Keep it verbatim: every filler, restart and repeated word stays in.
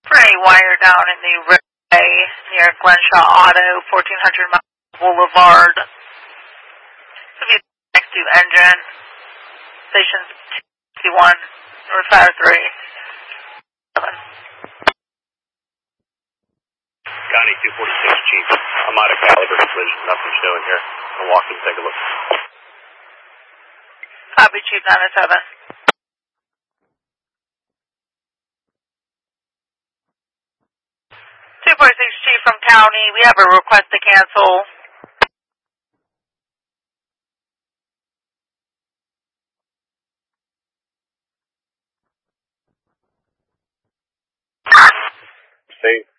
Ray wire down in the Ray near Glenshaw Auto, fourteen hundred Boulevard. So be next to engine, station two one, or five three. County two forty-six, Chief. I'm out of caliber collision, nothing showing here. I'll walk and take a look. Copy, Chief nine oh seven. two forty-six, Chief from County. We have a request to cancel. State